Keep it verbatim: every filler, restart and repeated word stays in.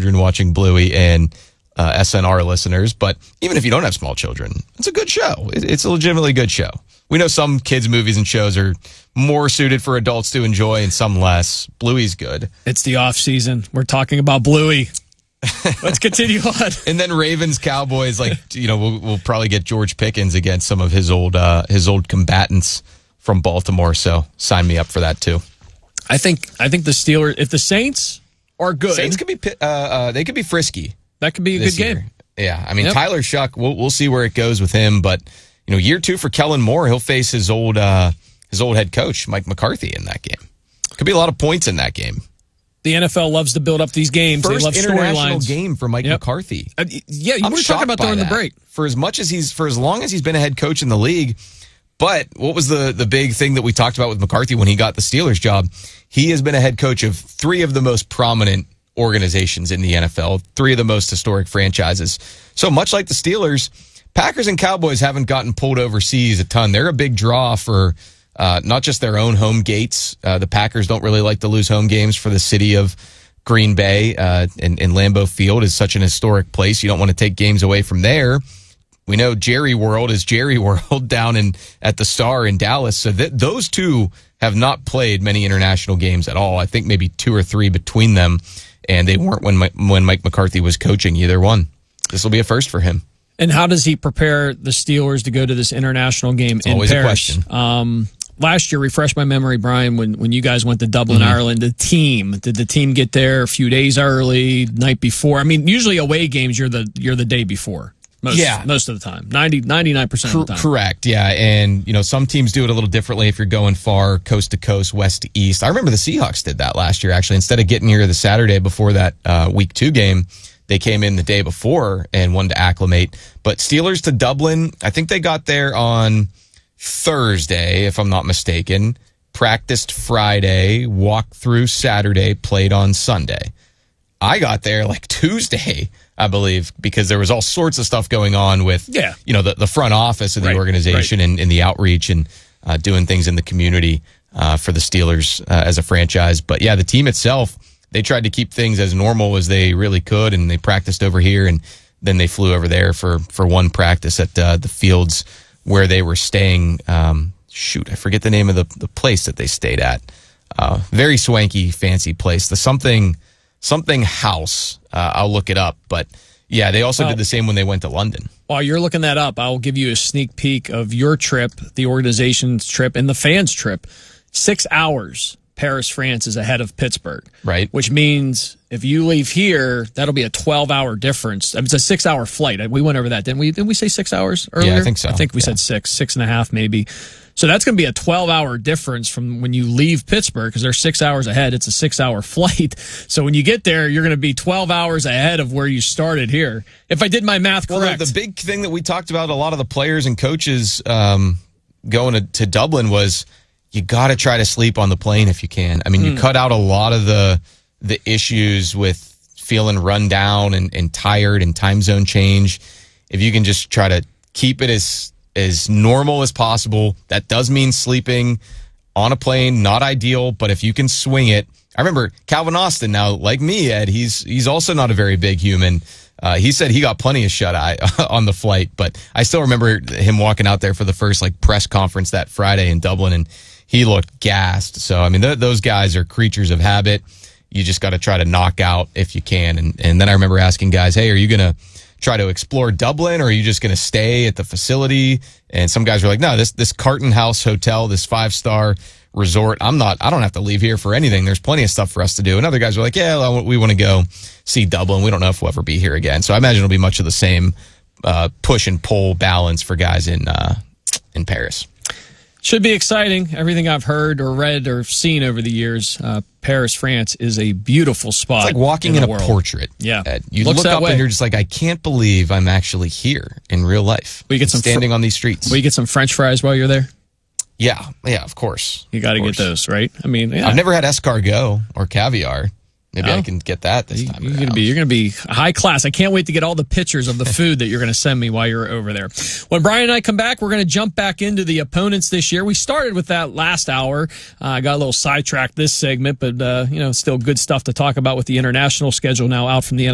children watching Bluey and uh, S N R listeners, but even if you don't have small children, it's a good show. It, it's a legitimately good show. We know some kids' movies and shows are more suited for adults to enjoy and some less. Bluey's good. It's the off season. We're talking about Bluey. Let's continue on. And then Ravens Cowboys, like, you know, we'll, we'll probably get George Pickens against some of his old uh, his old combatants from Baltimore. So sign me up for that too. I think I think the Steelers, if the Saints are good, Saints could be uh, uh, they could be frisky. That could be a good year. game. Yeah, I mean yep. Tyler Shuck, we'll we'll see where it goes with him, but you know, year two for Kellen Moore, he'll face his old uh, his old head coach Mike McCarthy in that game. Could be a lot of points in that game. The N F L loves to build up these games. First they love international storylines. game for Mike yep. McCarthy. Uh, yeah, you I'm were talking about during that. the break. For as much as he's, for as long as he's been a head coach in the league, but what was the the big thing that we talked about with McCarthy when he got the Steelers job? He has been a head coach of three of the most prominent organizations in the N F L, three of the most historic franchises. So much like the Steelers, Packers and Cowboys haven't gotten pulled overseas a ton. They're a big draw for uh, not just their own home gates. Uh, the Packers don't really like to lose home games for the city of Green Bay, uh, and, and Lambeau Field is such an historic place. You don't want to take games away from there. We know Jerry World is Jerry World down in at the Star in Dallas. So th- those two have not played many international games at all. I think maybe two or three between them, and they weren't when Mike, when Mike McCarthy was coaching either one. This will be a first for him. And how does he prepare the Steelers to go to this international game it's in always Paris? A question. Um, last year, refresh my memory, Brian, when, when you guys went to Dublin, mm-hmm. Ireland, the team, did the team get there a few days early, night before? I mean, usually away games, you're the you're the day before. Most, yeah. most of the time. ninety, ninety-nine percent of the time. Correct, yeah. And, you know, some teams do it a little differently if you're going far, coast to coast, west to east. I remember the Seahawks did that last year, actually. Instead of getting here the Saturday before that uh, week two game, they came in the day before and wanted to acclimate. But Steelers to Dublin, I think they got there on Thursday, if I'm not mistaken. Practiced Friday, walked through Saturday, played on Sunday. I got there like Tuesday, I believe, because there was all sorts of stuff going on with, yeah. you know, the, the front office of the right, organization right. and, and the outreach and uh, doing things in the community uh, for the Steelers uh, as a franchise. But yeah, the team itself, they tried to keep things as normal as they really could, and they practiced over here, and then they flew over there for, for one practice at uh, the fields where they were staying. Um, shoot, I forget the name of the, the place that they stayed at. Uh, very swanky, fancy place. The something... Something house. Uh, I'll look it up. But, yeah, they also well, did the same when they went to London. While you're looking that up, I'll give you a sneak peek of your trip, the organization's trip, and the fans' trip. Six hours, Paris, France is ahead of Pittsburgh. Right. Which means if you leave here, that'll be a twelve-hour difference. I mean, it's a six-hour flight. We went over that, didn't we? Didn't we say six hours earlier? Yeah, I think so. I think we yeah. said six, six and a half maybe. So that's going to be a twelve-hour difference from when you leave Pittsburgh because they're six hours ahead. It's a six-hour flight. So when you get there, you're going to be twelve hours ahead of where you started here. If I did my math well, correct. The, the big thing that we talked about, a lot of the players and coaches um, going to, to Dublin was you got to try to sleep on the plane if you can. I mean, mm. you cut out a lot of the the issues with feeling run down and, and tired and time zone change. If you can just try to keep it as as normal as possible. That does mean sleeping on a plane, not ideal, but if you can swing it. I remember Calvin Austin, now like me, Ed, he's he's also not a very big human. Uh, he said he got plenty of shut-eye on the flight, but I still remember him walking out there for the first like press conference that Friday in Dublin, and he looked gassed. So, I mean, th- those guys are creatures of habit. You just got to try to knock out if you can. And, and then I remember asking guys, hey, are you going to try to explore Dublin, or are you just going to stay at the facility? And some guys were like, no, this this Carton House Hotel, this five-star resort, I'm not, I don't have to leave here for anything. There's plenty of stuff for us to do. And other guys were like, yeah, well, we want to go see Dublin. We don't know if we'll ever be here again. So I imagine it'll be much of the same uh, push and pull balance for guys in uh, in Paris. Should be exciting. Everything I've heard or read or seen over the years, uh, Paris, France is a beautiful spot. It's like walking in, in a world. portrait. Yeah. Ed. You Looks look that up way. and you're just like, I can't believe I'm actually here in real life. Will you get some standing fr- on these streets. Will you get some French fries while you're there? Yeah. Yeah, of course. You got to get those, right? I mean, yeah. I've never had escargot or caviar. Maybe no. I can get that this time. You're around. gonna be you're gonna be high class. I can't wait to get all the pictures of the food that you're gonna send me while you're over there. When Brian and I come back, we're gonna jump back into the opponents this year. We started with that last hour. I uh, got a little sidetracked this segment, but uh, you know, still good stuff to talk about with the international schedule now out from the